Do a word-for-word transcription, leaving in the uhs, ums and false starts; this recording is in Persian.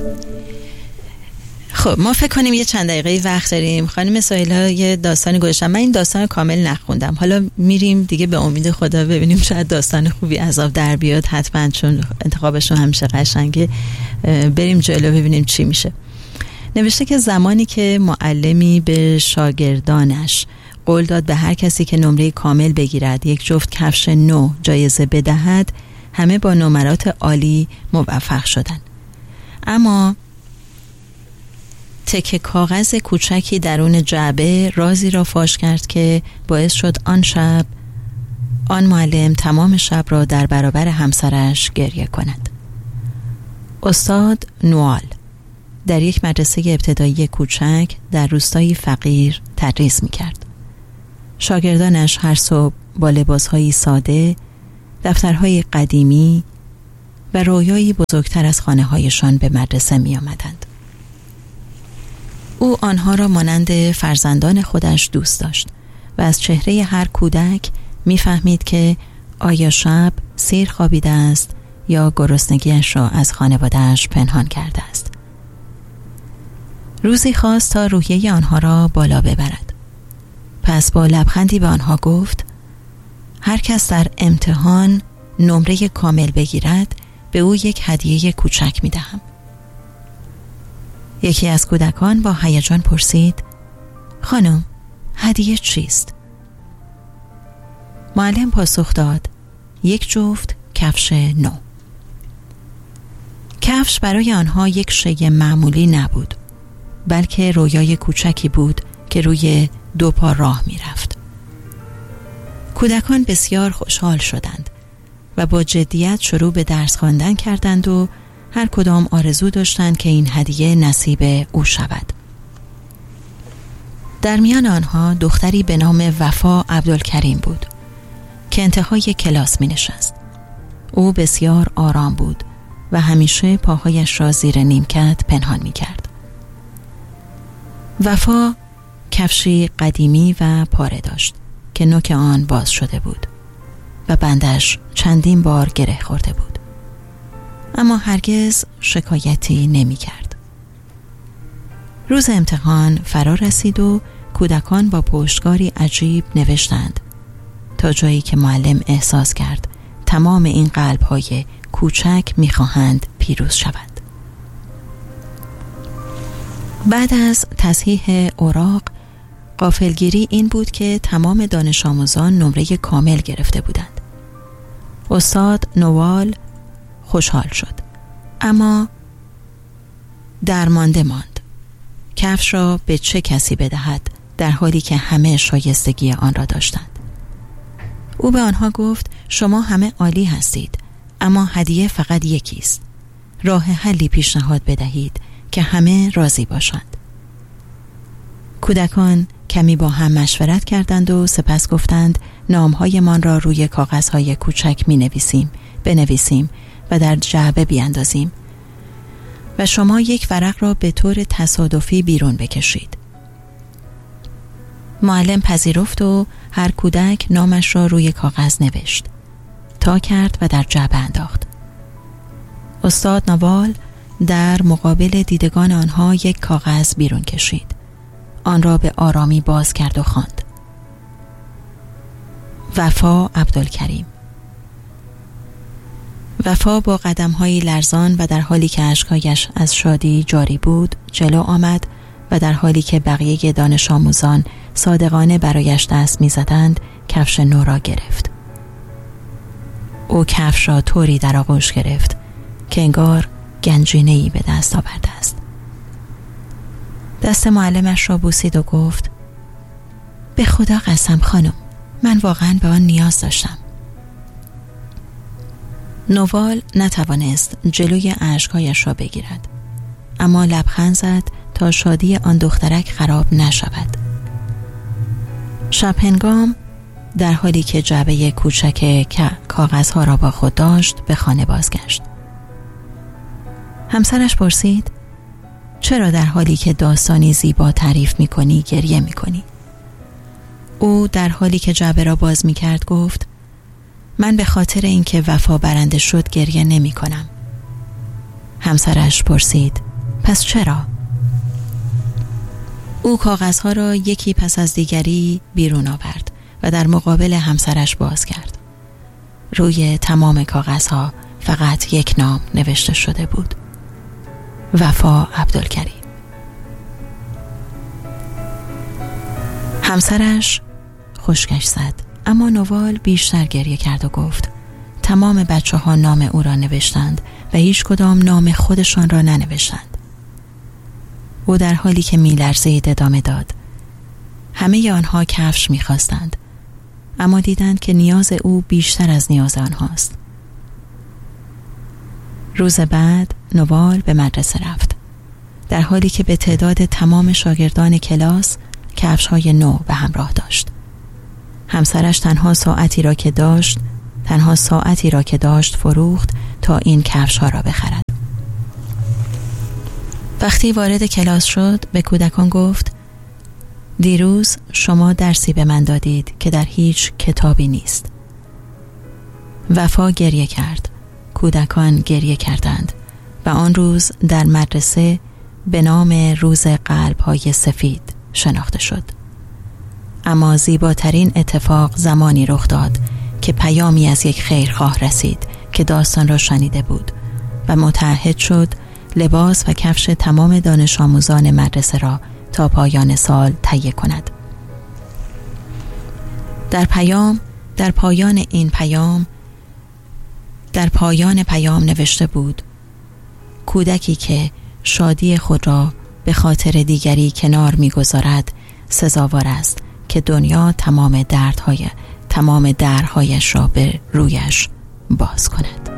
خب ما فکر کنیم یه چند دقیقه وقت داریم. خانم سهیلا یه داستانی گذاشتن، من این داستان کامل نخوندم، حالا میریم دیگه به امید خدا ببینیم شاید داستان خوبی از آب در بیاد، حتما چون انتخابشون همیشه قشنگه. بریم جلو ببینیم چی میشه. نوشته که زمانی که معلمی به شاگردانش قول داد به هر کسی که نمره کامل بگیرد یک جفت کفش نو جایزه بدهد، همه با نمرات عالی موفق شدند. اما تکه کاغذ کوچکی درون جعبه رازی را فاش کرد که باعث شد آن شب آن معلم تمام شب را در برابر همسرش گریه کند. استاد نوال در یک مدرسه ابتدایی کوچک در روستایی فقیر تدریس می‌کرد. شاگردانش هر صبح با لباس‌های ساده، دفترهای قدیمی و رویایی بزرگتر از خانه‌هایشان به مدرسه می‌آمدند. او آنها را مانند فرزندان خودش دوست داشت و از چهره هر کودک می‌فهمید که آیا شب سیر خوابیده است یا گرسنگیش را از خانواده‌اش پنهان کرده است. روزی خواست تا روحیه آنها را بالا ببرد. پس با لبخندی به آنها گفت: هر کس در امتحان نمره کامل بگیرد به او یک هدیه کوچک می‌دهم. یکی از کودکان با هیجان پرسید: خانم، هدیه چیست؟ معلم پاسخ داد: یک جفت کفش نو. کفش برای آنها یک شیء معمولی نبود، بلکه رویای کوچکی بود که روی دو پا راه می رفت. کودکان بسیار خوشحال شدند و با جدیت شروع به درس خواندن کردند و هر کدام آرزو داشتند که این هدیه نصیب او شود. در میان آنها دختری به نام وفا عبدالکریم بود که انتهای کلاس می نشست. او بسیار آرام بود و همیشه پاهایش را زیر نیمکت پنهان می کرد. وفا کفشی قدیمی و پاره داشت که نوک آن باز شده بود و بندش چندین بار گره خورده بود، اما هرگز شکایتی نمی کرد. روز امتحان فرا رسید و کودکان با پشتکاری عجیب نوشتند تا جایی که معلم احساس کرد تمام این قلب‌های کوچک می‌خواهند پیروز شود. بعد از تصحیح اوراق، غافلگیری این بود که تمام دانش آموزان نمره کامل گرفته بودند. استاد نوال خوشحال شد، اما درمانده ماند کفش را به چه کسی بدهد در حالی که همه شایستگی آن را داشتند. او به آنها گفت: شما همه عالی هستید، اما هدیه فقط یکی است. راه حلی پیشنهاد بدهید که همه راضی باشند. کودکان کمی با هم مشورت کردند و سپس گفتند: نام‌هایمان را روی کاغذهای کوچک می‌نویسیم، بنویسیم و در جعبه بیاندازیم و شما یک ورق را به طور تصادفی بیرون بکشید. معلم پذیرفت و هر کودک نامش را روی کاغذ نوشت، تا کرد و در جعبه انداخت. استاد نوال در مقابل دیدگان آنها یک کاغذ بیرون کشید، آن را به آرامی باز کرد و خواند: وفا عبدالکریم. وفا با قدم‌های لرزان و در حالی که اشک‌هایش از شادی جاری بود جلو آمد و در حالی که بقیه دانش آموزان صادقانه برایش دست می‌زدند کفش نو را گرفت. او کفش را طوری در آغوش گرفت که انگار گنجینه‌ای به دست آورده است. دست معلمش را بوسید و گفت: به خدا قسم خانم، من واقعاً به آن نیاز داشتم. نوال نتوانست جلوی اشک‌هایش را بگیرد، اما لبخند زد تا شادی آن دخترک خراب نشود. شب هنگام در حالی که جعبه کوچک کاغذها را با خود داشت به خانه بازگشت. همسرش پرسید: چرا در حالی که داستانی زیبا تعریف می‌کنی گریه می‌کنی؟ او در حالی که جعبه را باز می‌کرد گفت: من به خاطر اینکه وفا برنده شد گریه نمی‌کنم. همسرش پرسید: پس چرا؟ او کاغذها را یکی پس از دیگری بیرون آورد و در مقابل همسرش باز کرد. روی تمام کاغذها فقط یک نام نوشته شده بود: وفا عبدالکریم. همسرش خشکش زد، اما نوال بیشتر گریه کرد و گفت تمام بچه ها نام او را نوشتند و هیچ کدام نام خودشان را ننوشتند. او در حالی که می لرزید ادامه داد: همه آنها کفش می خواستند، اما دیدند که نیاز او بیشتر از نیاز آنهاست. روز بعد نوال به مدرسه رفت، در حالی که به تعداد تمام شاگردان کلاس کفش‌های نو به همراه داشت. همسرش تنها ساعتی را که داشت تنها ساعتی را که داشت فروخت تا این کفش‌ها را بخرد. وقتی وارد کلاس شد به کودکان گفت: دیروز شما درسی به من دادید که در هیچ کتابی نیست. وفا گریه کرد، کودکان گریه کردند و آن روز در مدرسه به نام روز قلب‌های سفید شناخته شد. اما زیباترین اتفاق زمانی رخ داد که پیامی از یک خیرخواه رسید که داستان را شنیده بود و متعهد شد لباس و کفش تمام دانش آموزان مدرسه را تا پایان سال تهیه کند. در پیام در پایان این پیام در پایان پیام نوشته بود: کودکی که شادی خود را به خاطر دیگری کنار می‌گذارد سزاوار است که دنیا تمام دردهای تمام درهایش را به رویش باز کند.